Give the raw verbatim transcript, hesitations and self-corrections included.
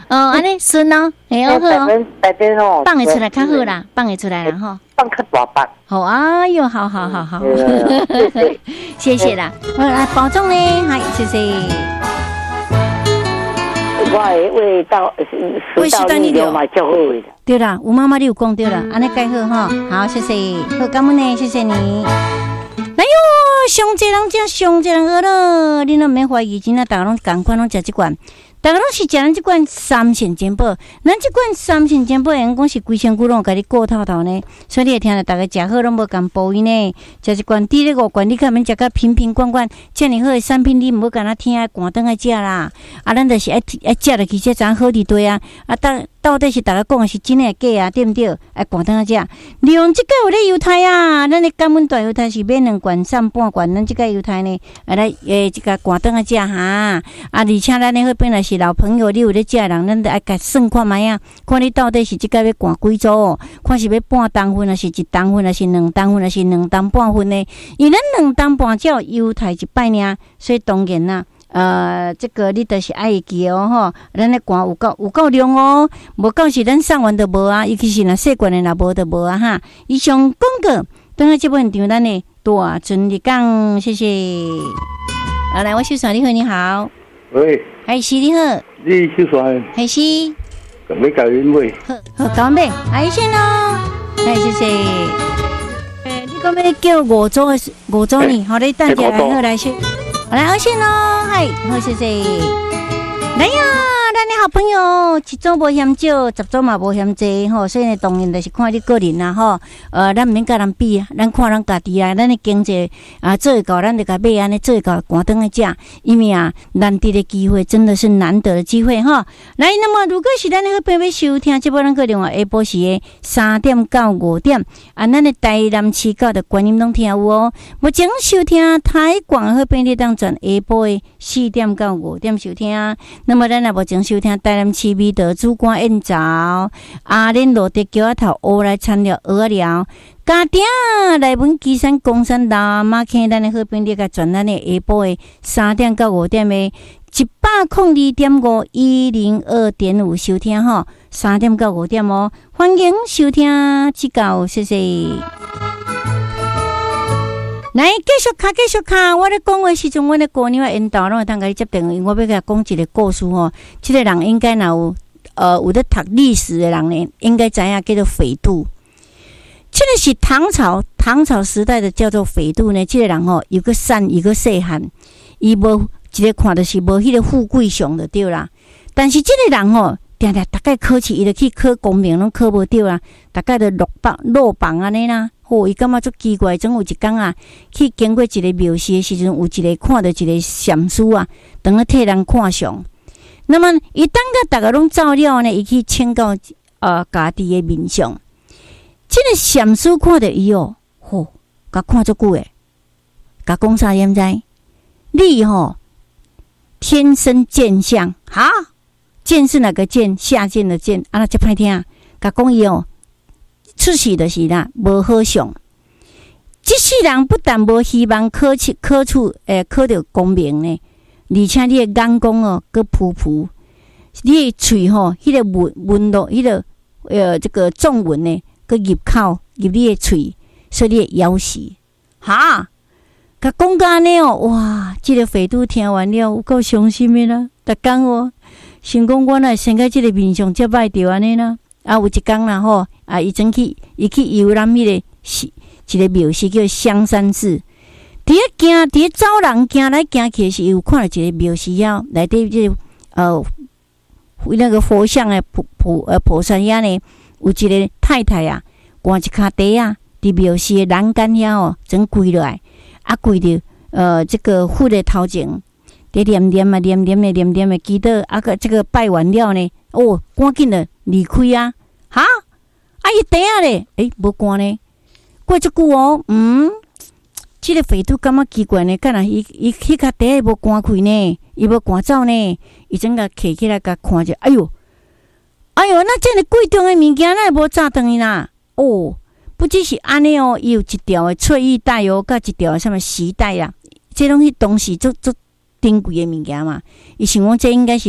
哦，安尼顺哦，哎好好哦， 大家吼放会出来较好啦，放会出来啦吼。 放较大包。 好，哎呦，好好好好， 谢谢， 谢谢啦，我来保重呢，嗨，谢谢。 我的味道味道逆流嘛，就好的。 对啦，吴妈妈你有讲对了，安尼改好哈，好，谢谢，好，感恩呢，谢谢你。哎呦，上济人食，上济人饿了，你都免怀疑，真啊，大家拢共款拢食这款。大家拢是食咱这款三鲜煎宝，咱这款三鲜煎宝，人讲是规身躯拢甲你顾透透呢，所以你会听到大家食好拢无共补伊呢。食一罐滴咧五罐，你看免食甲瓶瓶罐罐，遮尔好的产品，你毋好干那听寒顿爱食啦。啊，咱就是爱爱食落去，这咱好伫对啊。啊，到到底是大家讲的是真诶假啊？对毋对？爱寒顿爱食。利用即个有咧犹太啊，咱的感恩大犹太是买两罐送半罐，咱即个犹太呢，啊来诶，即个寒顿爱食哈。啊，而且咱呢，迄本来是老朋友，你有咧食人，咱得爱甲算看卖啊，看你到底是即个要寒几组，看是要半当份，还是一当份，还是两当份，还是两当半份呢？因为咱两当半才有犹太一摆尔，所以当然啦。呃，这个你都是爱会记哦吼，咱咧寒有够有够量哦，无够是咱送完就无啊，尤其是若细罐的若无就无啊哈。以上广告，等下这本场咱的大尊日讲，谢谢。好，来，我秀爽你好，你好。 喂， 海西你好。 你秀爽。 海西。 没搞因为。 好，好，干杯，海鲜咯。来，谢谢。诶，你讲要叫五组的五组呢？好，你等下来好来先。好来，二线咯，嗨，好，谢谢。来呀，咱的好朋友，一组无嫌少，十组嘛无嫌济吼，所以呢，当然就是看你个人啦吼。呃，咱毋免甲人比啊，咱看咱家己啊，咱的经济啊，做会到，咱就甲买安尼做会到，寒顿去食。因为啊，难得的机会真的是难得的机会哈。来，那么如果是咱那个朋友收听，这波咱个另外下晡时的三点到五点，啊，咱的台南市教的观音拢听有哦。目前收听台广好便利当转下晡的四点到五点收听。那么咱也目前收听台南市美德主管宴灶阿莲罗德桥头乌来餐料鹅寮家庭内文基山公山大马坑咱的好便利甲转咱的下晡的三点到五点的一百零二点五一零二点五收听吼，三点到五点哦，欢迎收听指教，谢谢。来，继续卡，继续卡。我咧讲话时阵，我咧姑娘的引导，拢会通甲你接电话。我要甲讲一个故事吼。这个人应该若有呃有咧读历史的人呢，应该知影叫做斐度。这个是唐朝唐朝时代的叫做斐度呢。这个人吼有个善，有个细汉，伊无一个看就是无迄个富贵相就对啦。但是这个人吼，定定大概考试，伊就去考功名，拢考无对啦。大概就落榜落榜安尼啦。哦，伊感觉足奇怪，总有一天啊，去经过一个庙寺的时阵，有一个看到一个禅师啊，当咧替人看相。那么，伊等到大家拢走了呢，伊去请教呃家己的面相。这个禅师看到伊哦，吼、哦，甲看足久诶，甲讲啥言知？你吼、哦、天生贱相，哈，贱是哪个贱？下贱的贱，啊，那就歹听。甲讲伊哦。出世就是啦，无好相。这世人不但无希望考出考出诶考到功名呢，而且你的眼光哦，佮扑扑，你的嘴吼，迄、那个纹纹路，迄、那个呃这个纵纹呢，佮入口入你的嘴，所以你会咬死。哈，甲讲到安尼哦，哇！这个匪都听完了，有够伤心的啦，逐工哦，想讲我若生个这个面相，才歹着安尼啦。啊，有一天啦吼，啊，伊前去，伊去游览迄个是一个庙是叫香山寺。伫咧行，伫咧走人行来行去是有看到一个庙寺啊，内底即呃那个佛像诶菩菩呃菩萨遐呢，有一个太太啊，挂一骹地啊，伫庙寺诶栏杆遐哦，整跪落来，啊跪着呃这个佛诶头前，伫念念啊念念诶念念诶祈祷，啊个这个拜完了呢，哦，赶紧的。离开啊！哈，啊伊地啊咧，诶、欸，无关呢。过足久哦，嗯，这个匪徒感觉奇怪呢，干若伊伊迄骹地无关开呢，伊无赶走呢，伊整个摕起来甲看者，哎哟，哎哟，那这个贵重的物件，那无炸断啦。哦，不只是安尼哦，伊有一条的翠玉带哦，甲一条什么丝带啦，这拢是东西足足珍贵的物件嘛。伊想讲这应该是。